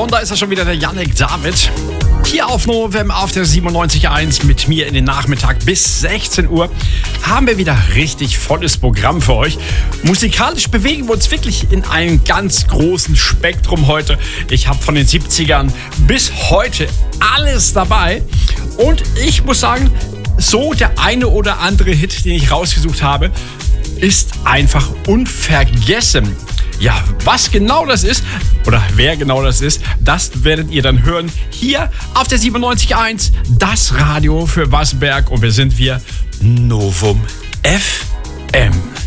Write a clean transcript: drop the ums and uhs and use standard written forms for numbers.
Und da ist er schon wieder, der Yannick David. Hier auf Novem auf der 97.1 mit mir in den Nachmittag bis 16 Uhr haben wir wieder richtig volles Programm für euch. Musikalisch bewegen wir uns wirklich in einem ganz großen Spektrum heute. Ich habe von den 70ern bis heute alles dabei. Und ich muss sagen, so der eine oder andere Hit, den ich rausgesucht habe, ist einfach unvergessen. Ja, was genau das ist oder wer genau das ist, das werdet ihr dann hören hier auf der 97.1, das Radio für Wasberg, und wir sind Novum FM.